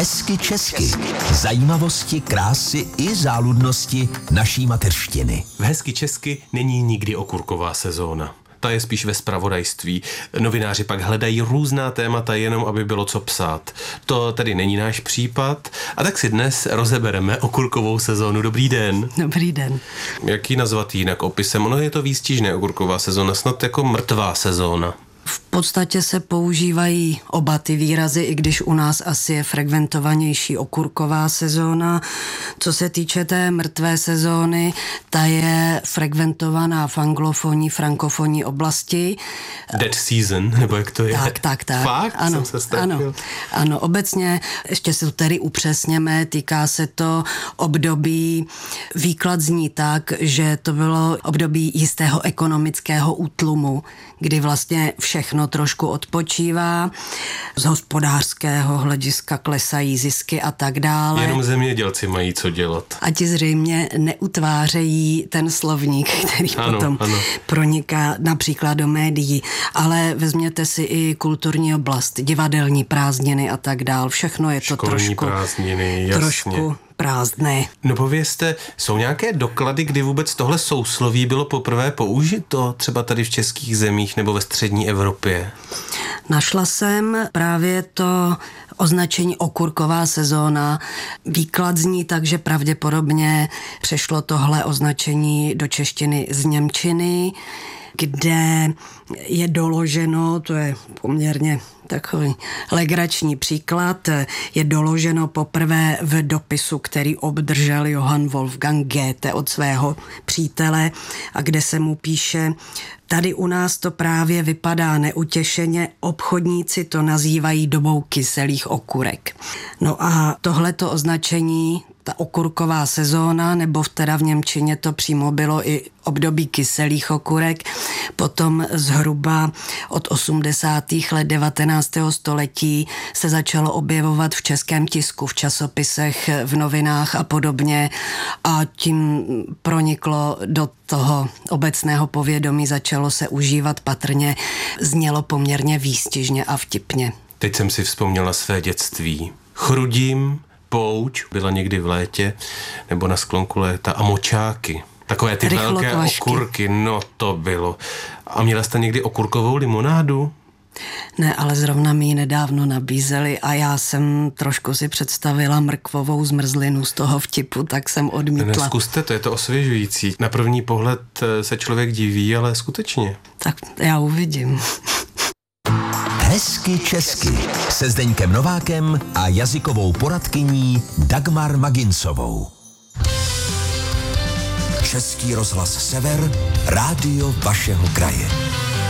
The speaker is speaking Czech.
Hezky česky. Zajímavosti, krásy i záludnosti naší mateřštiny. V Hezky česky není nikdy okurková sezóna. Ta je spíš ve zpravodajství. Novináři pak hledají různá témata jenom, aby bylo co psát. To tedy není náš případ. A tak si dnes rozebereme okurkovou sezónu. Dobrý den. Dobrý den. Jak ji nazvat jinak opisem? Ono je to výstižné okurková sezóna, snad jako mrtvá sezóna. V podstatě se používají oba ty výrazy, i když u nás asi je frekventovanější okurková sezóna. Co se týče té mrtvé sezóny, ta je frekventovaná v anglofonní, frankofonní oblasti. Dead season, nebo jak to je? Tak. Fakt? Ano, Jsem se strefil. ano, obecně, ještě si to tedy upřesněme, týká se to období, výklad zní tak, že to bylo období jistého ekonomického útlumu, kdy vlastně všechno trošku odpočívá, z hospodářského hlediska klesají zisky a tak dále. Jenom zemědělci mají co dělat. A ti zřejmě neutvářejí ten slovník, který potom proniká například do médií. Ale vezměte si i kulturní oblast, divadelní prázdniny a tak dál. Všechno je to školní prázdniny, jasně. Trošku prázdné. No povězte, jsou nějaké doklady, kdy vůbec tohle sousloví bylo poprvé použito, třeba tady v českých zemích nebo ve střední Evropě? Našla jsem právě to označení okurková sezóna. Výklad zní tak, že pravděpodobně přešlo tohle označení do češtiny z němčiny, kde je doloženo, to je poměrně takový legrační příklad, je doloženo poprvé v dopisu, který obdržel Johann Wolfgang Goethe od svého přítele, a kde se mu píše: tady u nás to právě vypadá neutěšeně, obchodníci to nazývají dobou kyselých okurek. No a tohleto označení, ta okurková sezóna, nebo teda v němčině to přímo bylo i období kyselých okurek, potom zhruba od 80. let 19. století se začalo objevovat v českém tisku, v časopisech, v novinách a podobně, a tím proniklo do toho obecného povědomí, začalo se užívat patrně, znělo poměrně výstižně a vtipně. Teď jsem si vzpomněl na své dětství. Chrudím, pouč, byla někdy v létě nebo na sklonku léta, a močáky. Takové ty velké okurky, no to bylo. A měla jste někdy okurkovou limonádu? Ne, ale zrovna mi ji nedávno nabízeli a já jsem trošku si představila mrkvovou zmrzlinu z toho vtipu, tak jsem odmítla. Zkuste to, je to osvěžující. Na první pohled se člověk diví, ale skutečně. Tak já uvidím. Hezky česky se Zdeňkem Novákem a jazykovou poradkyní Dagmar Maginsovou. Český rozhlas Sever, rádio vašeho kraje.